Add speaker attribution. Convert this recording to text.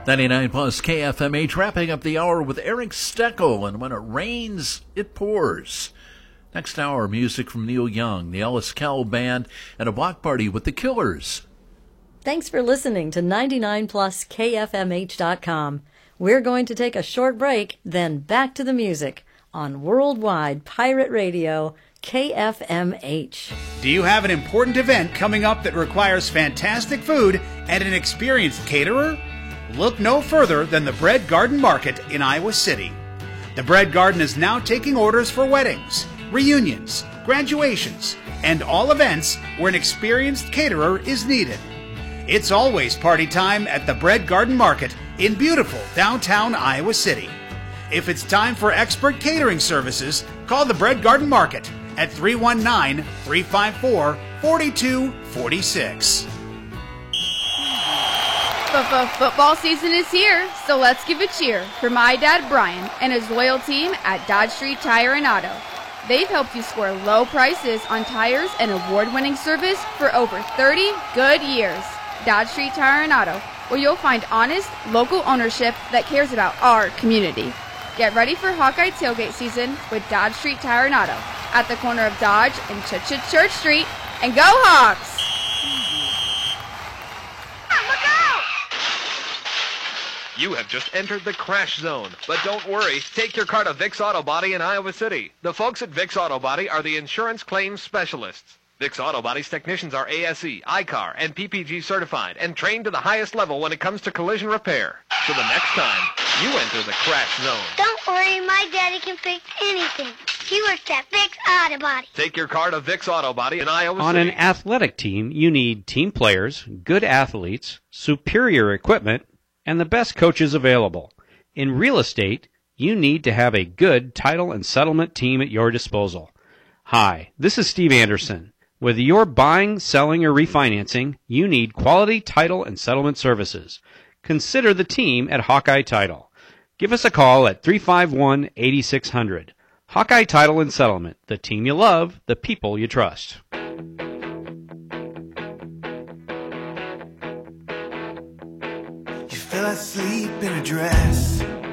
Speaker 1: 99 plus KFMH, wrapping up the hour with Eric Steckel, and when it rains, it pours. Next hour, music from Neil Young, the Ellis Kell Band, and a block party with the Killers.
Speaker 2: Thanks for listening to 99 plus KFMH.com. We're going to take a short break, then back to the music on Worldwide Pirate Radio, KFMH.
Speaker 3: Do you have an important event coming up that requires fantastic food and an experienced caterer? Look no further than the Bread Garden Market in Iowa City. The Bread Garden is now taking orders for weddings, reunions, graduations, and all events where an experienced caterer is needed. It's always party time at the Bread Garden Market in beautiful downtown Iowa City. If it's time for expert catering services, call the Bread Garden Market at 319-354-4246.
Speaker 4: Football season is here, so let's give a cheer for my dad Brian and his loyal team at Dodge Street Tire and Auto. They've helped you score low prices on tires and award-winning service for over 30 good years. Dodge Street Tire and Auto, where you'll find honest, local ownership that cares about our community. Get ready for Hawkeye tailgate season with Dodge Street Tire and Auto at the corner of Dodge and Church Street. And go Hawks!
Speaker 5: You have just entered the crash zone. But don't worry, take your car to Vic's Auto Body in Iowa City. The folks at Vic's Auto Body are the insurance claims specialists. Vic's Auto Body's technicians are ASE, ICAR, and PPG certified and trained to the highest level when it comes to collision repair. So the next time, you enter the crash zone.
Speaker 6: Don't worry, my daddy can fix anything. He works at Vic's Auto Body.
Speaker 5: Take your car to Vic's Auto Body in Iowa City.
Speaker 7: On an athletic team, you need team players, good athletes, superior equipment, and the best coaches available. In real estate, you need to have a good title and settlement team at your disposal. Hi, this is Steve Anderson. Whether you're buying, selling, or refinancing, you need quality title and settlement services. Consider the team at Hawkeye Title. Give us a call at 351-8600. Hawkeye Title and Settlement, the team you love, the people you trust.
Speaker 8: Fell asleep in a dress.